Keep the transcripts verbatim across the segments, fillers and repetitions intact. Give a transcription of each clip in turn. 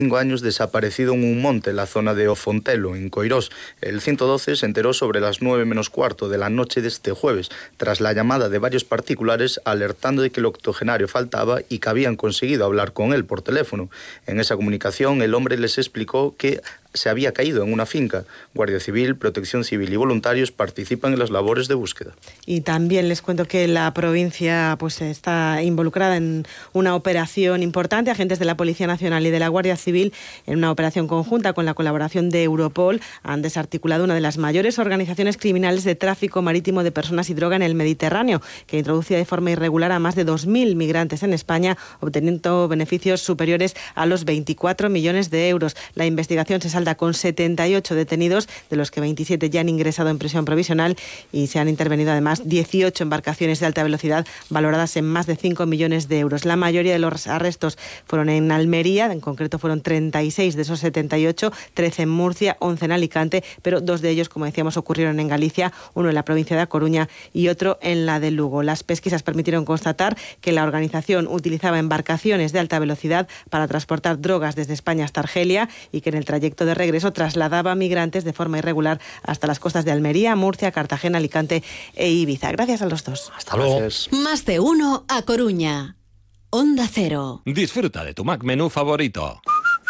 Cinco años desaparecido en un monte en la zona de Ofontelo, en Coirós. El ciento doce se enteró sobre las nueve menos cuarto de la noche de este jueves, tras la llamada de varios particulares alertando de que el octogenario faltaba y que habían conseguido hablar con él por teléfono. En esa comunicación, el hombre les explicó que se había caído en una finca. Guardia Civil, Protección Civil y voluntarios participan en las labores de búsqueda. Y también les cuento que la provincia pues está involucrada en una operación importante. Agentes de la Policía Nacional y de la Guardia Civil, en una operación conjunta con la colaboración de Europol, han desarticulado una de las mayores organizaciones criminales de tráfico marítimo de personas y droga en el Mediterráneo, que introducía de forma irregular a más de dos mil migrantes en España, obteniendo beneficios superiores a los veinticuatro millones de euros. La investigación se salda con setenta y ocho detenidos, de los que veintisiete ya han ingresado en prisión provisional, y se han intervenido además dieciocho embarcaciones de alta velocidad valoradas en más de cinco millones de euros. La mayoría de los arrestos fueron en Almería, en concreto fueron treinta y seis de esos setenta y ocho, trece en Murcia, once en Alicante, pero dos de ellos, como decíamos, ocurrieron en Galicia, uno en la provincia de A Coruña y otro en la de Lugo. Las pesquisas permitieron constatar que la organización utilizaba embarcaciones de alta velocidad para transportar drogas desde España hasta Argelia y que en el trayecto de regreso trasladaba migrantes de forma irregular hasta las costas de Almería, Murcia, Cartagena, Alicante e Ibiza. Gracias a los dos. Hasta luego. Gracias. Más de uno A Coruña. Onda Cero. Disfruta de tu Mac menú favorito.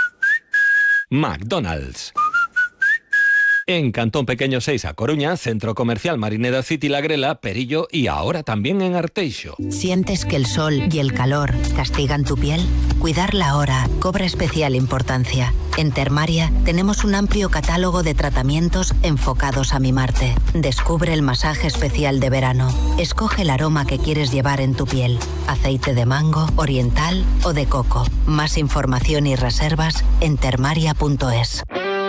McDonald's. En Cantón Pequeño seis A Coruña, Centro Comercial Marineda City La Grela, Perillo y ahora también en Arteixo. ¿Sientes que el sol y el calor castigan tu piel? Cuidarla ahora cobra especial importancia. En Termaria tenemos un amplio catálogo de tratamientos enfocados a mimarte. Descubre el masaje especial de verano. Escoge el aroma que quieres llevar en tu piel. Aceite de mango, oriental o de coco. Más información y reservas en termaria punto es.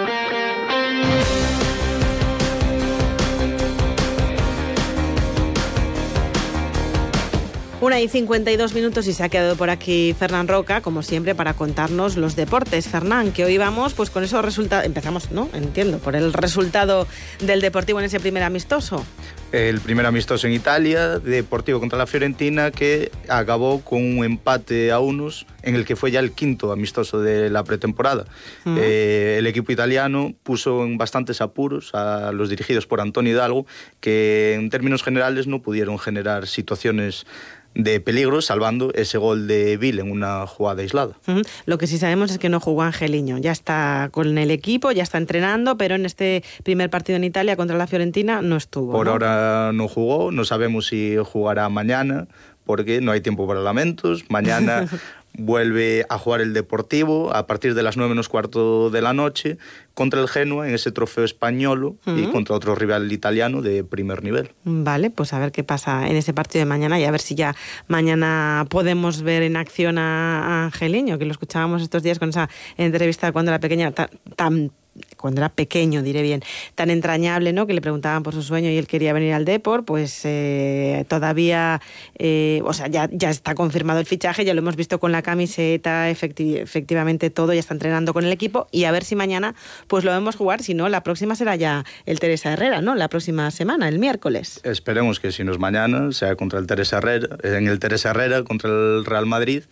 Una y cincuenta y dos minutos y se ha quedado por aquí Fernán Roca, como siempre, para contarnos los deportes. Fernán, que hoy vamos pues con esos resultados. Empezamos, ¿no? Entiendo, por el resultado del Deportivo en ese primer amistoso. El primer amistoso en Italia, Deportivo contra la Fiorentina, que acabó con un empate a unos, en el que fue ya el quinto amistoso de la pretemporada. Uh-huh. Eh, el equipo italiano puso en bastantes apuros a los dirigidos por Antonio Hidalgo, que en términos generales no pudieron generar situaciones de peligro, salvando ese gol de Vil en una jugada aislada. Uh-huh. Lo que sí sabemos es que no jugó Angeliño, ya está con el equipo, ya está entrenando, pero en este primer partido en Italia contra la Fiorentina no estuvo. Por ¿no? ahora no jugó, no sabemos si jugará mañana, porque no hay tiempo para lamentos. Mañana vuelve a jugar el Deportivo a partir de las nueve menos cuarto de la noche contra el Genoa en ese trofeo español uh-huh. y contra otro rival italiano de primer nivel. Vale, pues a ver qué pasa en ese partido de mañana y a ver si ya mañana podemos ver en acción a Angeliño, que lo escuchábamos estos días con esa entrevista cuando era pequeña, tan, tan cuando era pequeño, diré bien, tan entrañable, ¿no? Que le preguntaban por su sueño y él quería venir al Depor, pues eh, todavía, eh, o sea, ya, ya está confirmado el fichaje, ya lo hemos visto con la camiseta, efecti- efectivamente todo, ya está entrenando con el equipo y a ver si mañana pues lo vemos jugar, si no, la próxima será ya el Teresa Herrera, ¿no? La próxima semana, el miércoles. Esperemos que si no es mañana, sea contra el Teresa Herrera, en el Teresa Herrera, contra el Real Madrid.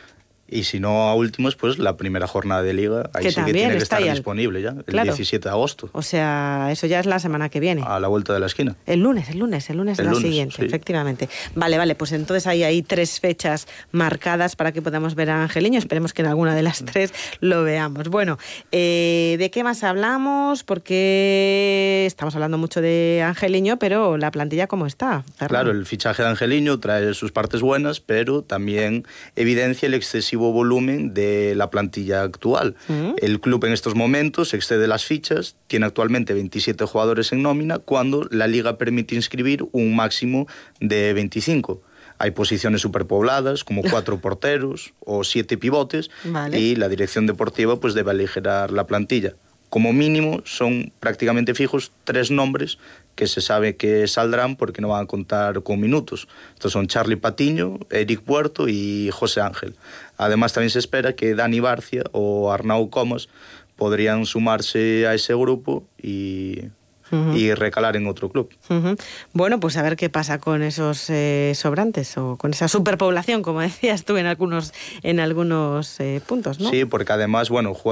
Y si no a últimos, pues la primera jornada de Liga, ahí que sí que tiene que estar al... disponible ya, el claro. diecisiete de agosto. O sea, eso ya es la semana que viene. A la vuelta de la esquina. El lunes, el lunes, el lunes el de la lunes, siguiente, sí. Efectivamente. Vale, vale, pues entonces ahí hay tres fechas marcadas para que podamos ver a Angeliño. Esperemos que en alguna de las tres lo veamos. Bueno, eh, ¿de qué más hablamos? Porque estamos hablando mucho de Angeliño, pero la plantilla, ¿cómo está, Fernando? Claro, el fichaje de Angeliño trae sus partes buenas, pero también evidencia el excesivo volumen de de la plantilla actual. Uh-huh. El club en estos momentos excede las fichas, tiene actualmente veintisiete jugadores en nómina, cuando la Liga permite inscribir un máximo de veinticinco. Hay posiciones superpobladas, como cuatro porteros o siete pivotes, vale. Y la dirección deportiva pues debe aligerar la plantilla. Como mínimo son prácticamente fijos tres nombres que se sabe que saldrán porque no van a contar con minutos. Estos son Charly Patiño, Eric Puerto y José Ángel. Además también se espera que Dani Barcia o Arnau Comas podrían sumarse a ese grupo y uh-huh. y recalar en otro club. Uh-huh. Bueno, pues a ver qué pasa con esos eh, sobrantes o con esa superpoblación, como decías tú en algunos, en algunos eh, puntos, ¿no? Sí, porque además, bueno,